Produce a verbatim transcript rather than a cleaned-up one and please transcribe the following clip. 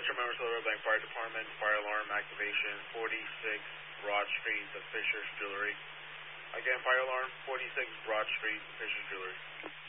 Spectrum members of the Burbank Fire Department, fire alarm activation, forty-six Broad Street, the Fisher's Jewelry. Again, fire alarm, forty-six Broad Street, Fisher's Jewelry.